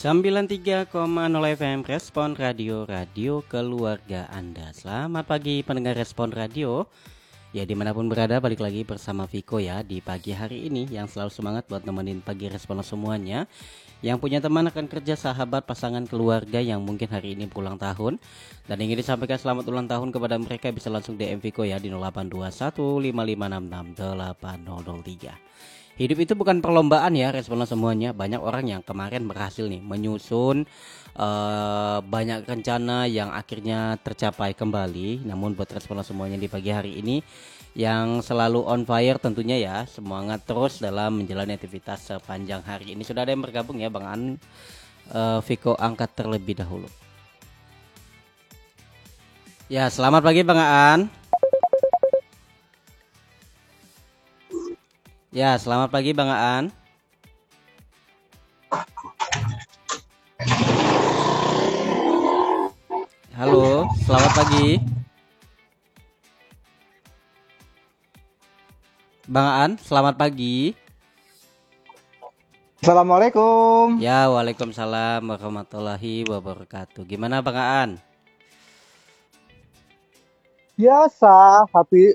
93,0 FM Respon Radio, radio keluarga Anda. Selamat pagi pendengar Respon Radio. Ya dimanapun berada, balik lagi bersama Viko ya di pagi hari ini, yang selalu semangat buat nemenin pagi respon semuanya. Yang punya teman akan kerja, sahabat, pasangan, keluarga yang mungkin hari ini berulang tahun dan ingin disampaikan selamat ulang tahun kepada mereka, bisa langsung DM Viko ya di 082155668003. Hidup itu bukan perlombaan ya, responnya semuanya. Banyak orang yang kemarin berhasil nih menyusun banyak rencana yang akhirnya tercapai kembali. Namun buat responnya semuanya di pagi hari ini yang selalu on fire tentunya ya, semangat terus dalam menjalani aktivitas sepanjang hari ini. Sudah ada yang bergabung ya, Bang An. Viko angkat terlebih dahulu. Ya, selamat pagi Bang Aan. Ya, selamat pagi Bang Aan. Halo, selamat pagi. Bang Aan, selamat pagi. Assalamualaikum. Ya, waalaikumsalam warahmatullahi wabarakatuh. Gimana Bang Aan? Biasa,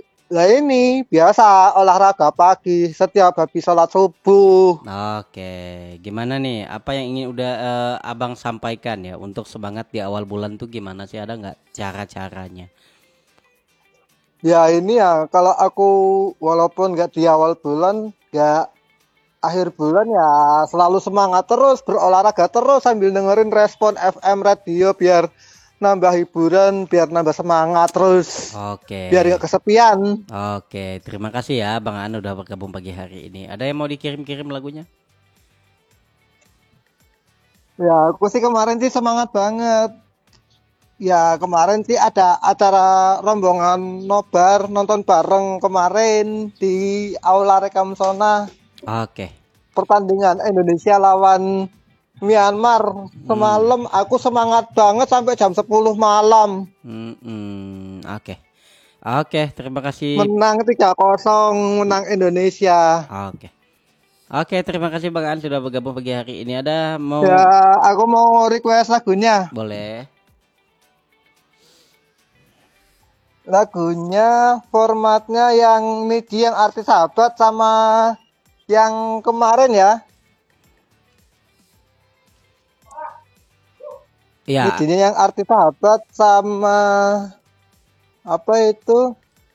biasa olahraga pagi setiap habis sholat subuh. Oke, gimana nih? Apa yang ingin udah Abang sampaikan ya untuk semangat di awal bulan tuh gimana sih? Ada nggak cara-caranya? Ya ini ya, kalau aku walaupun nggak di awal bulan, nggak akhir bulan ya selalu semangat terus, berolahraga terus sambil dengerin Respon FM radio biar nambah hiburan, biar nambah semangat terus. Oke. Biar nggak kesepian. Oke, terima kasih ya Bang An udah bergabung pagi hari ini. Ada yang mau dikirim-kirim lagunya? Ya, aku sih kemarin sih semangat banget. Ya, kemarin sih ada acara rombongan nobar nonton bareng kemarin di Aula Rekamsona, Oke. pertandingan Indonesia lawan Myanmar. Semalam aku semangat banget sampai jam 10 malam. Oke. Oke, terima kasih. Menang 3-0, menang Indonesia. Oke. Oke, terima kasih Bang An sudah bergabung pagi hari ini. Ada mau? Ya, aku mau request lagunya. Boleh. Lagunya formatnya yang MIDI yang artis sahabat sama yang kemarin ya. Ya. MIDI-nya yang artis sahabat sama apa itu?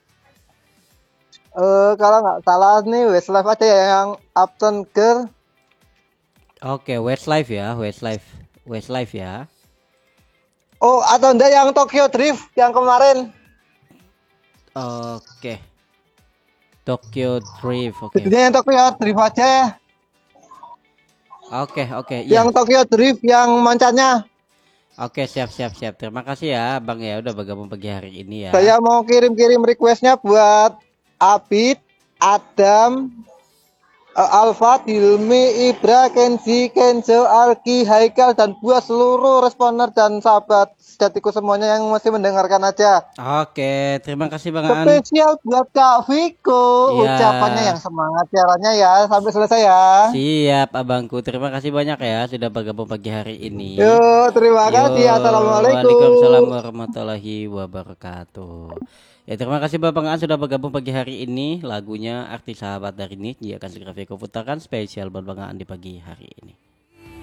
Kalau nggak salah nih Westlife aja ya, yang Uptown Girl. Oke, Westlife ya, Westlife ya. Oh, atau enggak yang Tokyo Drift yang kemarin. Oke. Tokyo Drift, oke. Jadinya yang Tokyo Drift aja ya. Oke, Yang iya. Tokyo Drift yang mancannya. Oke, siap. Terima kasih ya Bang ya udah bergabung pagi hari ini ya. Saya mau kirim-kirim requestnya buat Abid, Adam, Alfa, Hilmi, Ibra, Kenzi, Kenzo, Alki, Haikal, dan buat seluruh responer dan sahabat sejatiku semuanya yang masih mendengarkan aja. Oke, terima kasih Bang An. Spesial buat Kak Viko, Ya. ucapannya yang semangat caranya ya, sampai selesai ya. Siap abangku, terima kasih banyak ya sudah bergabung pagi hari ini. Yuk, terima kasih. Assalamualaikum. Waalaikumsalam warahmatullahi wabarakatuh. Ya, terima kasih Bapak An sudah bergabung pagi hari ini. Lagunya Arti Sahabat dari Niji akan segera Viko putarkan spesial buat Bang An di pagi hari ini.